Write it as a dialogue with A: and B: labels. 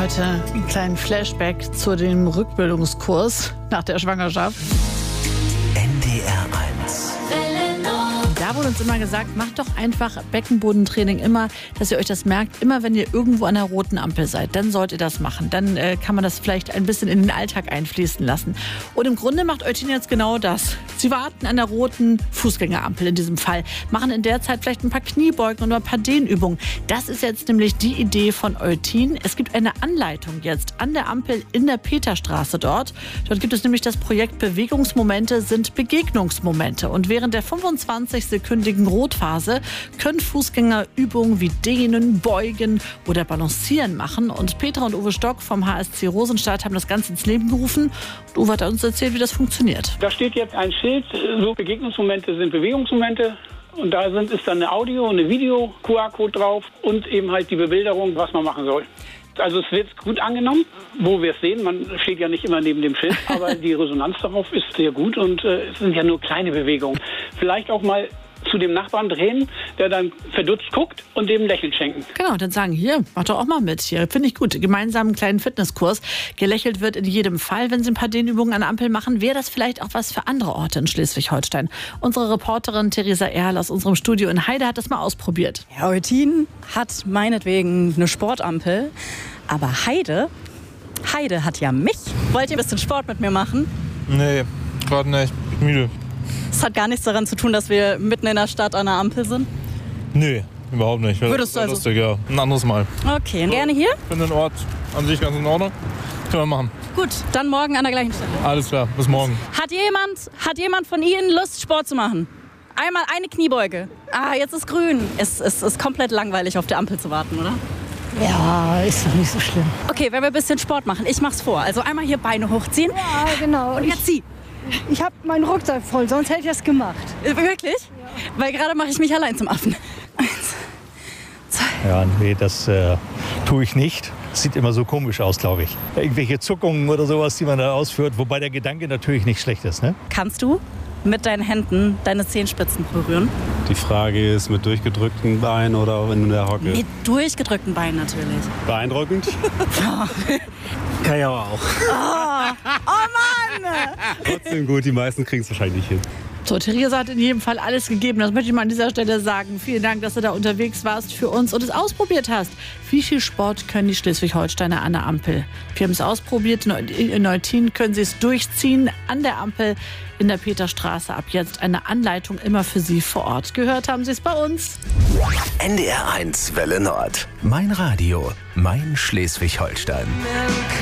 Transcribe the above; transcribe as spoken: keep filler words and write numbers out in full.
A: heute einen kleinen Flashback zu dem Rückbildungskurs nach der Schwangerschaft.
B: N D R eins.
A: Da wurde uns immer gesagt, macht doch einfach Beckenbodentraining immer, dass ihr euch das merkt. Immer wenn ihr irgendwo an der roten Ampel seid, dann sollt ihr das machen. Dann äh, kann man das vielleicht ein bisschen in den Alltag einfließen lassen. Und im Grunde macht Eutin jetzt genau das. Sie warten an der roten Fußgängerampel in diesem Fall, machen in der Zeit vielleicht ein paar Kniebeugen oder ein paar Dehnübungen. Das ist jetzt nämlich die Idee von Eutin. Es gibt eine Anleitung jetzt an der Ampel in der Peterstraße dort. Dort gibt es nämlich das Projekt Bewegungsmomente sind Begegnungsmomente. Und während der fünfundzwanzig-sekündigen Rotphase können Fußgänger Übungen wie Dehnen, Beugen oder Balancieren machen. Und Petra und Uwe Stock vom H S C Rosenstadt haben das Ganze ins Leben gerufen. Und Uwe hat uns erzählt, wie das funktioniert.
C: Da steht jetzt ein Schild, so Begegnungsmomente sind Bewegungsmomente. Und da sind, ist dann eine Audio- und eine Video-Q R-Code drauf und eben halt die Bebilderung, was man machen soll. Also es wird gut angenommen, wo wir es sehen. Man steht ja nicht immer neben dem Schild, aber die Resonanz darauf ist sehr gut und äh, es sind ja nur kleine Bewegungen. Vielleicht auch mal zu dem Nachbarn drehen, der dann verdutzt guckt und dem ein Lächeln schenken.
A: Genau, dann sagen, hier, mach doch auch mal mit. Hier, finde ich gut. Gemeinsam einen kleinen Fitnesskurs. Gelächelt wird in jedem Fall. Wenn Sie ein paar Dehnübungen an der Ampel machen, wäre das vielleicht auch was für andere Orte in Schleswig-Holstein. Unsere Reporterin Theresa Erl aus unserem Studio in Heide hat das mal ausprobiert.
D: Ja, Eutin hat meinetwegen eine Sportampel, aber Heide, Heide hat ja mich. Wollt ihr ein bisschen Sport mit mir machen?
E: Nee, gerade nicht. Ich bin müde.
D: Das hat gar nichts daran zu tun, dass wir mitten in der Stadt an der Ampel sind.
E: Nee, überhaupt nicht.
D: Würdest du also?
E: Lustig, ja. Ein anderes Mal.
D: Okay, gerne hier?
E: Ich finde den Ort an sich ganz in Ordnung. Können wir machen.
D: Gut, dann morgen an der gleichen Stelle.
E: Alles klar, bis morgen.
D: Hat jemand, hat jemand von Ihnen Lust, Sport zu machen? Einmal eine Kniebeuge. Ah, jetzt ist grün. Es, es ist komplett langweilig, auf der Ampel zu warten, oder?
F: Ja, ist doch nicht so schlimm.
D: Okay, wenn wir ein bisschen Sport machen. Ich mach's vor. Also einmal hier Beine hochziehen.
F: Ja, genau.
D: Und jetzt zieh.
F: Ich habe meinen Rucksack voll, sonst hätte ich das gemacht.
D: Äh, Wirklich? Ja. Weil gerade mache ich mich allein zum Affen. Eins, zwei.
G: Ja, nee, das äh, tue ich nicht. Sieht immer so komisch aus, glaube ich. Irgendwelche Zuckungen oder sowas, die man da ausführt, wobei der Gedanke natürlich nicht schlecht ist, ne?
D: Kannst du mit deinen Händen deine Zehenspitzen berühren?
H: Die Frage ist, mit durchgedrückten Beinen oder auch in der Hocke?
D: Mit durchgedrückten Beinen natürlich.
H: Beeindruckend? Kann ich aber auch.
D: Oh, oh Mann!
H: Trotzdem gut, die meisten kriegen es wahrscheinlich nicht hin.
A: So, Theresa hat in jedem Fall alles gegeben. Das möchte ich mal an dieser Stelle sagen. Vielen Dank, dass du da unterwegs warst für uns und es ausprobiert hast. Wie viel Sport können die Schleswig-Holsteiner an der Ampel? Wir haben es ausprobiert. In Eutin können sie es durchziehen. An der Ampel in der Peterstraße ab jetzt eine Anleitung immer für Sie vor Ort. Gehört haben Sie es bei uns.
B: N D R eins Welle Nord. Mein Radio, mein Schleswig-Holstein.